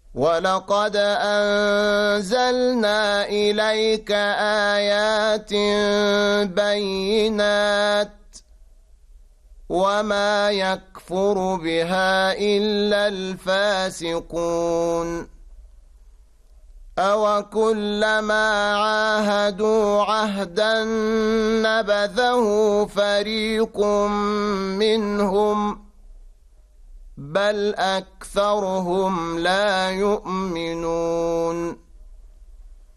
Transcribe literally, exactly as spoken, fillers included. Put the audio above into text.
ولقد أنزلنا إليك آيات بينات وما يكفر بها إلا الفاسقون أوكلما عاهدوا عهدا نبذه فريق منهم بل أكثرهم لا يؤمنون